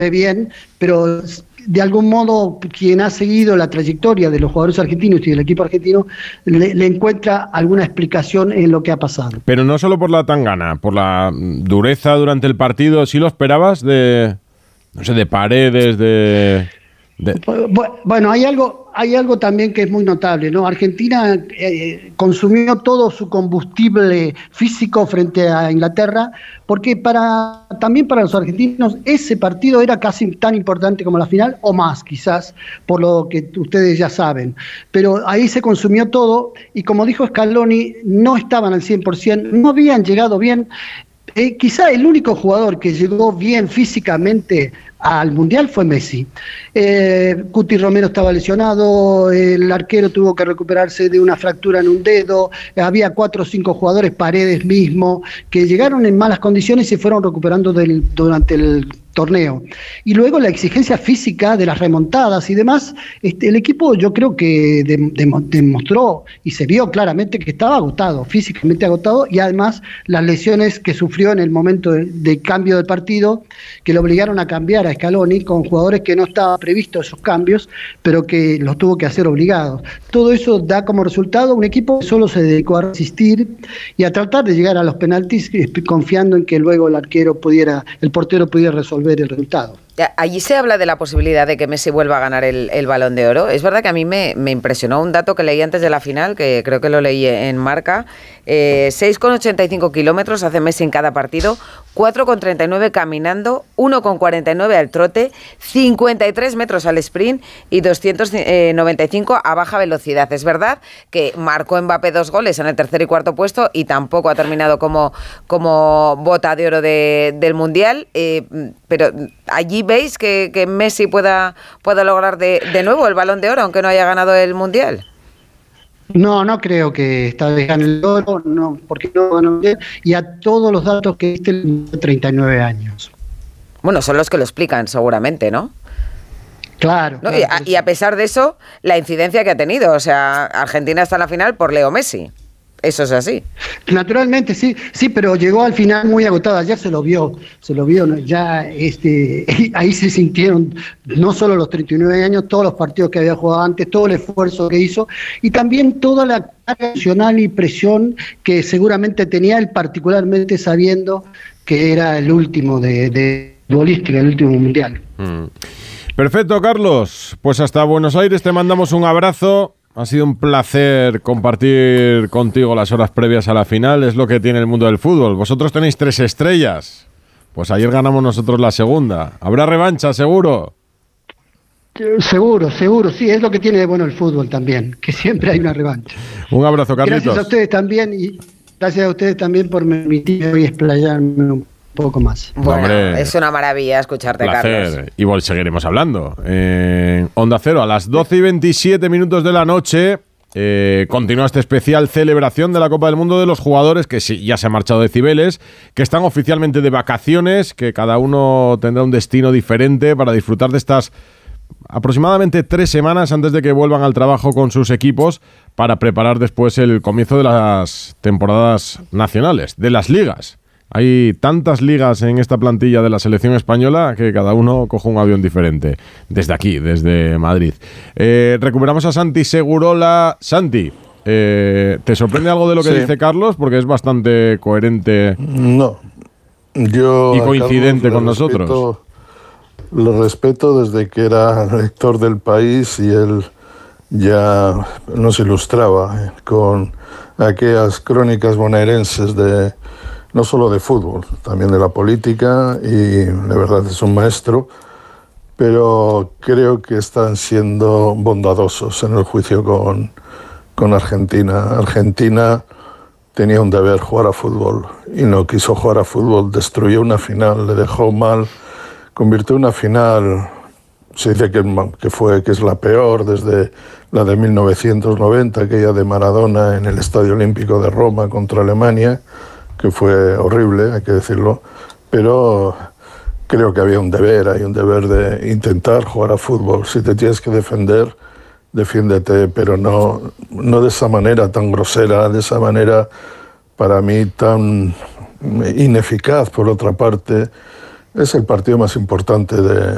bien, pero de algún modo quien ha seguido la trayectoria de los jugadores argentinos y del equipo argentino le encuentra alguna explicación en lo que ha pasado. Pero no solo por la tangana, por la dureza durante el partido. ¿Sí lo esperabas de Paredes, Bueno, hay algo también que es muy notable, ¿no? Argentina consumió todo su combustible físico frente a Inglaterra, porque también para los argentinos ese partido era casi tan importante como la final, o más quizás, por lo que ustedes ya saben. Pero ahí se consumió todo, y como dijo Scaloni, no estaban al 100%, no habían llegado bien. Quizá el único jugador que llegó bien físicamente al Mundial fue Messi. Cuti Romero estaba lesionado, el arquero tuvo que recuperarse de una fractura en un dedo, había 4 o 5 jugadores, Paredes mismo, que llegaron en malas condiciones y se fueron recuperando durante el torneo. Y luego la exigencia física de las remontadas y demás, el equipo yo creo que demostró y se vio claramente que estaba agotado, físicamente agotado, y además las lesiones que sufrió en el momento de cambio del partido, que lo obligaron a cambiar a Scaloni con jugadores que no estaban previstos esos cambios, pero que los tuvo que hacer obligados. Todo eso da como resultado un equipo que solo se dedicó a resistir y a tratar de llegar a los penaltis, confiando en que luego el portero pudiera resolver el resultado. Allí se habla de la posibilidad de que Messi vuelva a ganar el Balón de Oro. Es verdad que a mí me impresionó un dato que leí antes de la final, que creo que lo leí en Marca. 6,85 kilómetros hace Messi en cada partido, 4,39 caminando, 1,49 al trote, 53 metros al sprint y 295 a baja velocidad. Es verdad que marcó Mbappé 2 goles en el tercer y cuarto puesto y tampoco ha terminado como bota de oro del Mundial, pero allí veis que Messi pueda lograr de nuevo el Balón de Oro, aunque no haya ganado el Mundial. No creo que esta vez gane el oro, no, porque no ganó bien, y a todos los datos que diste, 39 años. Bueno, son los que lo explican seguramente, ¿no? Claro. ¿No? Y a pesar de eso, la incidencia que ha tenido, o sea, Argentina está en la final por Leo Messi. Eso es así. Naturalmente, sí, pero llegó al final muy agotado. Ayer se lo vio, ¿no? Ya ahí se sintieron no solo los 39 años, todos los partidos que había jugado antes, todo el esfuerzo que hizo y también toda la carga emocional y presión que seguramente tenía él, particularmente sabiendo que era el último de futbolística, el último mundial. Perfecto, Carlos. Pues hasta Buenos Aires te mandamos un abrazo. Ha sido un placer compartir contigo las horas previas a la final. Es lo que tiene el mundo del fútbol. Vosotros tenéis 3 estrellas. Pues ayer ganamos nosotros la segunda. ¿Habrá revancha, seguro? Seguro, sí. Es lo que tiene de bueno el fútbol también, que siempre hay una revancha. Un abrazo, Carlitos. Gracias a ustedes también y gracias a ustedes también por permitirme hoy explayarme un poco más. Bueno, hombre, es una maravilla escucharte, placer. Carlos. Y seguiremos hablando. Onda Cero, a las 12:27 de la noche, continúa este especial celebración de la Copa del Mundo de los jugadores que sí, ya se han marchado de Cibeles, que están oficialmente de vacaciones, que cada uno tendrá un destino diferente para disfrutar de estas aproximadamente 3 semanas antes de que vuelvan al trabajo con sus equipos para preparar después el comienzo de las temporadas nacionales, de las ligas. Hay tantas ligas en esta plantilla de la selección española que cada uno coge un avión diferente. Desde aquí, desde Madrid. Recuperamos a Santi Segurola. Santi, ¿te sorprende algo de lo que dice Carlos? Porque es bastante coherente. No. Yo y coincidente con nosotros. Lo respeto desde que era lector del País y él ya nos ilustraba con aquellas crónicas bonaerenses de no solo de fútbol, también de la política, y de verdad es un maestro, pero creo que están siendo bondadosos en el juicio con Argentina. Argentina tenía un deber, jugar a fútbol, y no quiso jugar a fútbol, destruyó una final, le dejó mal, convirtió una final, se dice que es la peor desde la de 1990, aquella de Maradona en el Estadio Olímpico de Roma contra Alemania, que fue horrible, hay que decirlo, pero creo que había un deber, hay un deber de intentar jugar a fútbol. Si te tienes que defender, defiéndete, pero no de esa manera tan grosera, de esa manera para mí tan ineficaz. Por otra parte, es el partido más importante de